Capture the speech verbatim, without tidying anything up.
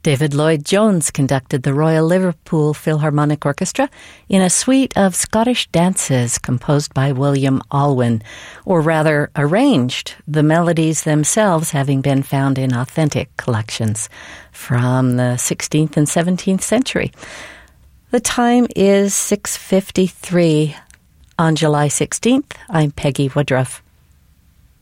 David Lloyd-Jones conducted the Royal Liverpool Philharmonic Orchestra in a suite of Scottish dances composed by William Alwyn, or rather arranged, the melodies themselves having been found in authentic collections from the sixteenth and seventeenth century. The time is six fifty-three on July sixteenth. I'm Peggy Woodruff.